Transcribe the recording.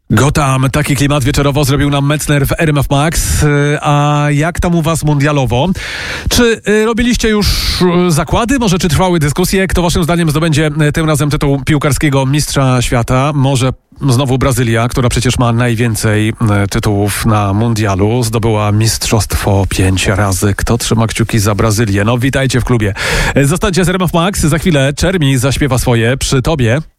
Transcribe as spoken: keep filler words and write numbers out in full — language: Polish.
Gotham, taki klimat wieczorowo zrobił nam Metzner w R M F Max. A jak tam u was mundialowo? Czy y, robiliście już y, zakłady? Może czy trwały dyskusje? Kto waszym zdaniem zdobędzie y, tym razem tytuł piłkarskiego mistrza świata? Może znowu Brazylia, która przecież ma najwięcej y, tytułów na mundialu. Zdobyła mistrzostwo pięć razy. Kto trzyma kciuki za Brazylię? No witajcie w klubie. Y, Zostańcie z R M F Max. Za chwilę Czermi zaśpiewa swoje przy tobie.